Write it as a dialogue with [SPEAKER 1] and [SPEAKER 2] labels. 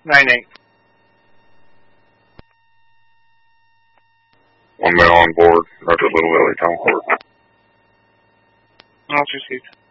[SPEAKER 1] 9-8.
[SPEAKER 2] One male on board, Roger Little Valley Town Court.
[SPEAKER 1] Not received.